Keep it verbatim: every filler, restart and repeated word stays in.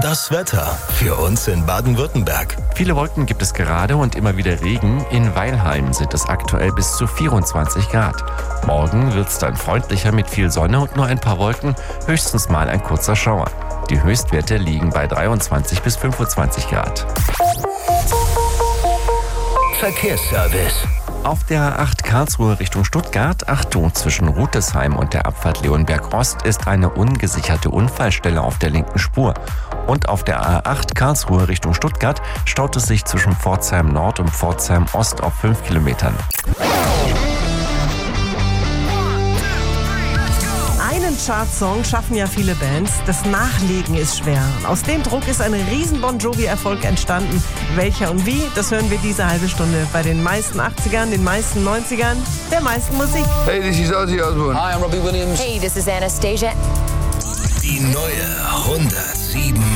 Das Wetter für uns in Baden-Württemberg. Viele Wolken gibt es gerade und immer wieder Regen. In Weilheim sind es aktuell bis zu vierundzwanzig Grad. Morgen wird es dann freundlicher mit viel Sonne und nur ein paar Wolken, höchstens mal ein kurzer Schauer. Die Höchstwerte liegen bei dreiundzwanzig bis fünfundzwanzig Grad. Verkehrsservice. Auf der A acht Karlsruhe Richtung Stuttgart, Achtung, zwischen Rutesheim und der Abfahrt Leonberg Ost ist eine ungesicherte Unfallstelle auf der linken Spur. Und auf der A acht Karlsruhe Richtung Stuttgart staut es sich zwischen Pforzheim Nord und Pforzheim Ost auf fünf Kilometern. Einen Chartsong schaffen ja viele Bands, das Nachlegen ist schwer. Aus dem Druck ist ein riesen Bon Jovi-Erfolg entstanden. Welcher und wie, das hören wir diese halbe Stunde bei den meisten achtzigern, den meisten neunzigern, der meisten Musik. Hey, this is Ozzy Osbourne. Hi, I'm Robbie Williams. Hey, this is Anastasia. Die neue hundertsieben